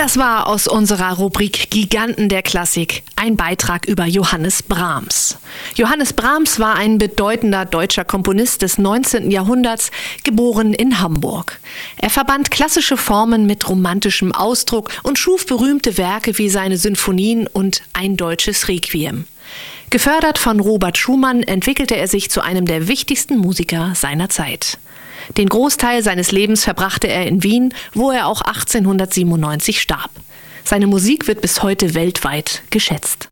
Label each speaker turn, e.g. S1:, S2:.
S1: Das war aus unserer Rubrik Giganten der Klassik ein Beitrag über Johannes Brahms. Johannes Brahms war ein bedeutender deutscher Komponist des 19. Jahrhunderts, geboren in Hamburg. Er verband klassische Formen mit romantischem Ausdruck und schuf berühmte Werke wie seine Sinfonien und Ein deutsches Requiem. Gefördert von Robert Schumann entwickelte er sich zu einem der wichtigsten Musiker seiner Zeit. Den Großteil seines Lebens verbrachte er in Wien, wo er auch 1897 starb. Seine Musik wird bis heute weltweit geschätzt.